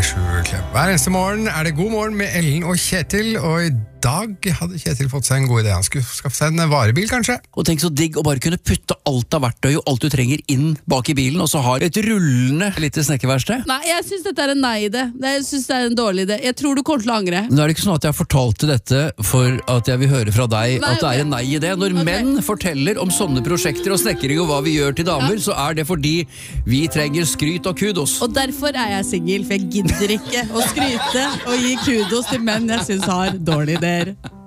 97 Klem. Hver eneste morgen er det God morgen med Ellen og Kjetil, og i dag hadde Kjetil fått seg en god idé. Han skulle skaffe seg en varebil, kanskje. Og tenk så digg å bare kunne putte alt av verktøy og alt du trenger inn bak i bilen, og så har et rullende lite snekkerverksted. Nei, jeg synes dette er en nei-idé. Jeg synes det er en dårlig idé. Jeg tror du kommer til å angre. Nå er det ikke sånn at jeg fortalte dette for at jeg vil høre fra deg at det er en nei-idé. Når menn forteller om sånne prosjekter og snekkering og hva vi gjør til damer, så er det fordi vi trenger skryt og kudos. Og derfor er jeg single, for jeg gidder ikke å skryte og gi kudos til menn jeg synes har dårlige ideer.